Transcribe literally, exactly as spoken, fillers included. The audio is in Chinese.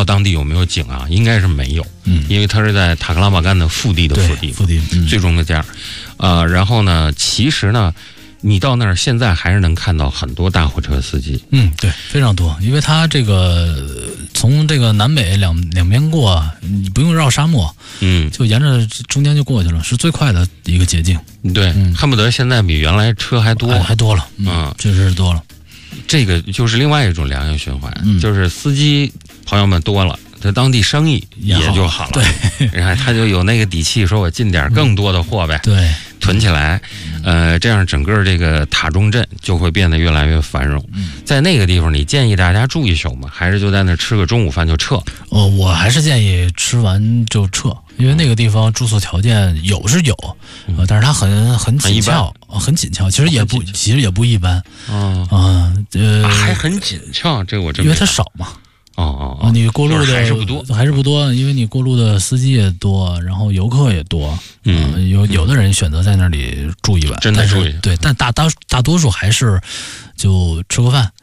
道当地有没有井啊，应该是没有，嗯，因为它是在塔克拉玛干的腹地的腹地， 腹地、嗯、 最终的家，呃，然后呢，其实呢。你到那儿现在还是能看到很多大货车司机， 嗯，对，非常多，因为它这个从这个南北两两边过，你不用绕沙漠， 嗯， 就沿着中间就过去了，是最快的一个捷径。 对， 嗯、 恨不得现在比原来车还多， 还, 还多了，嗯，确实是多了。 这个就是另外一种良性循环， 嗯、 就是司机朋友们多了。这当地生意也就好了， 对， 然后他就有那个底气，说我进点更多的货呗， 对， 囤起来，呃，这样整个这个塔中镇就会变得越来越繁荣。在那个地方，你建议大家住一宿吗？还是就在那吃个中午饭就撤？ 哦，我还是建议吃完就撤，因为那个地方住宿条件有是有，呃、但是它很很紧俏，很紧俏，其实也不，其实也不一般。 啊啊，呃， 还很紧俏，这我真因为它少嘛。 哦哦哦， 你过路的还是不多， 还是不多，因为你过路的司机也多，然后游客也多， 嗯， 呃、有有的人选择在那里住一晚， 真的住一晚， 对，但大大大多数还是就吃个饭，